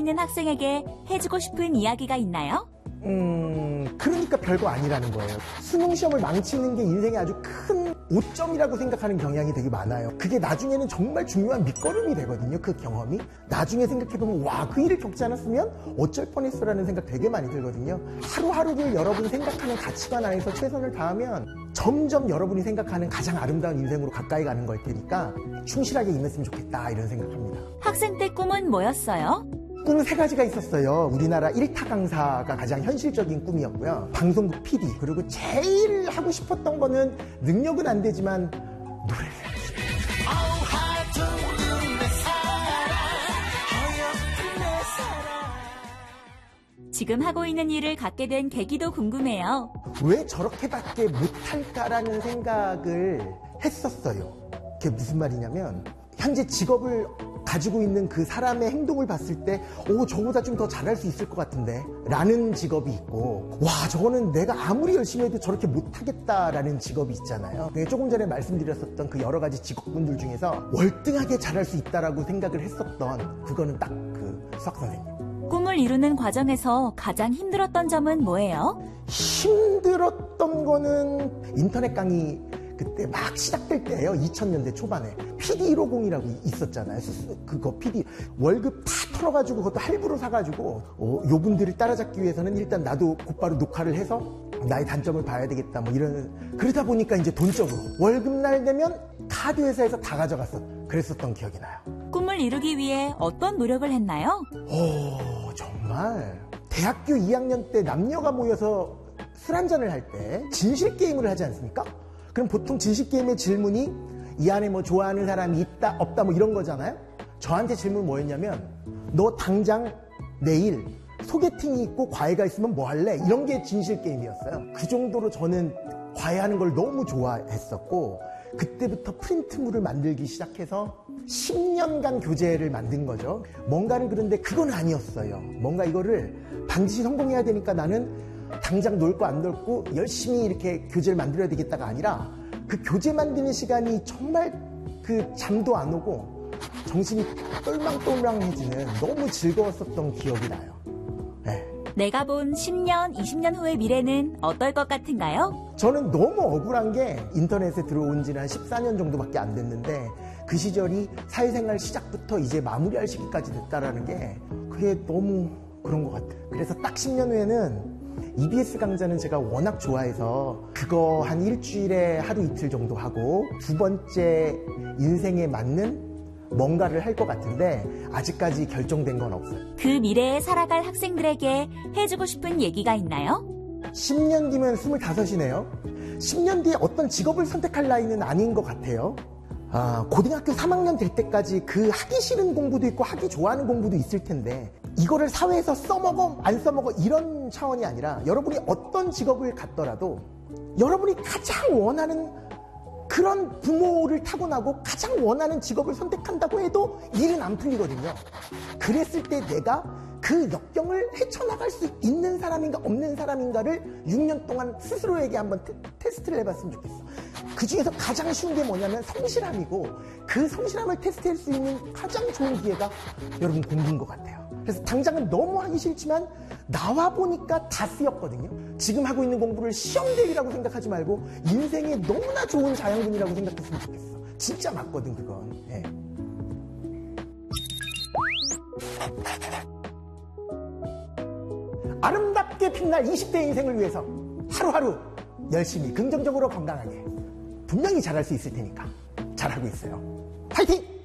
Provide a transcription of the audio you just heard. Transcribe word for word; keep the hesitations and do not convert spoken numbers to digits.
있는 학생에게 해주고 싶은 이야기가 있나요? 음, 그러니까 별거 아니라는 거예요. 수능 시험을 망치는 게 인생의 아주 큰 오점이라고 생각하는 경향이 되게 많아요. 그게 나중에는 정말 중요한 밑거름이 되거든요. 그 경험이. 나중에 생각해보면 와, 그 일을 겪지 않았으면 어쩔 뻔했어라는 생각 되게 많이 들거든요. 하루하루를 여러분이 생각하는 가치관 안에서 최선을 다하면 점점 여러분이 생각하는 가장 아름다운 인생으로 가까이 가는 걸 테니까 충실하게 임했으면 좋겠다, 이런 생각합니다. 학생 때 꿈은 뭐였어요? 꿈은 세 가지가 있었어요. 우리나라 일타 강사가 가장 현실적인 꿈이었고요. 방송국 피디, 그리고 제일 하고 싶었던 거는 능력은 안 되지만 노래를 하고 싶어요. 지금 하고 있는 일을 갖게 된 계기도 궁금해요. 왜 저렇게밖에 못할까라는 생각을 했었어요. 그게 무슨 말이냐면 현재 직업을 가지고 있는 그 사람의 행동을 봤을 때 오, 저보다 좀 더 잘할 수 있을 것 같은데 라는 직업이 있고, 와, 저거는 내가 아무리 열심히 해도 저렇게 못하겠다라는 직업이 있잖아요. 조금 전에 말씀드렸었던 그 여러 가지 직업군들 중에서 월등하게 잘할 수 있다라고 생각을 했었던 그거는 딱 그 수학 선생님. 꿈을 이루는 과정에서 가장 힘들었던 점은 뭐예요? 힘들었던 거는 인터넷 강의 그때 막 시작될 때예요. 이천 년대 초반에 피디 일오공이라고 있었잖아요. 그거 피디 월급 다 털어가지고 그것도 할부로 사가지고 어, 요분들을 따라잡기 위해서는 일단 나도 곧바로 녹화를 해서 나의 단점을 봐야 되겠다, 뭐 이런. 그러다 보니까 이제 돈적으로 월급날 되면 카드 회사에서 다 가져갔어. 그랬었던 기억이 나요. 꿈을 이루기 위해 어떤 노력을 했나요? 오, 정말 대학교 이 학년 때 남녀가 모여서 술 한잔을 할 때 진실 게임을 하지 않습니까? 그럼 보통 진실 게임의 질문이 이 안에 뭐 좋아하는 사람이 있다 없다 뭐 이런 거잖아요. 저한테 질문 뭐였냐면 너 당장 내일 소개팅이 있고 과외가 있으면 뭐 할래? 이런 게 진실 게임이었어요. 그 정도로 저는 과외하는 걸 너무 좋아했었고, 그때부터 프린트물을 만들기 시작해서 십 년간 교재를 만든 거죠. 뭔가는 그런데 그건 아니었어요. 뭔가 이거를 반드시 성공해야 되니까 나는 당장 놀 거 안 놀고 열심히 이렇게 교재를 만들어야 되겠다가 아니라 그 교재 만드는 시간이 정말 그 잠도 안 오고 정신이 똘망똘망해지는 너무 즐거웠었던 기억이 나요. 네. 내가 본 십 년, 이십 년 후의 미래는 어떨 것 같은가요? 저는 너무 억울한 게 인터넷에 들어온 지는 한 십사 년 정도밖에 안 됐는데 그 시절이 사회생활 시작부터 이제 마무리할 시기까지 됐다라는 게 그게 너무 그런 것 같아요. 그래서 딱 십 년 후에는 이비에스 강좌는 제가 워낙 좋아해서 그거 한 일주일에 하루 이틀 정도 하고 두 번째 인생에 맞는 뭔가를 할 것 같은데 아직까지 결정된 건 없어요. 그 미래에 살아갈 학생들에게 해주고 싶은 얘기가 있나요? 십 년 뒤면 스물다섯이네요. 십 년 뒤에 어떤 직업을 선택할 나이는 아닌 것 같아요. 아, 고등학교 삼 학년 될 때까지 그 하기 싫은 공부도 있고 하기 좋아하는 공부도 있을 텐데 이거를 사회에서 써먹어 안 써먹어 이런 차원이 아니라 여러분이 어떤 직업을 갖더라도 여러분이 가장 원하는 그런 부모를 타고나고 가장 원하는 직업을 선택한다고 해도 일은 안 풀리거든요. 그랬을 때 내가 그 역경을 헤쳐나갈 수 있는 사람인가 없는 사람인가를 육 년 동안 스스로에게 한번 테, 테스트를 해봤으면 좋겠어. 그 중에서 가장 쉬운 게 뭐냐면 성실함이고, 그 성실함을 테스트할 수 있는 가장 좋은 기회가 여러분 공부인 것 같아요. 그래서 당장은 너무 하기 싫지만 나와 보니까 다 쓰였거든요. 지금 하고 있는 공부를 시험 대비라고 생각하지 말고 인생에 너무나 좋은 자양분이라고 생각했으면 좋겠어. 진짜 맞거든 그건. 예. 아름답게 빛날 이십 대 인생을 위해서 하루하루 열심히 긍정적으로 건강하게 분명히 잘할 수 있을 테니까 잘하고 있어요. 화이팅!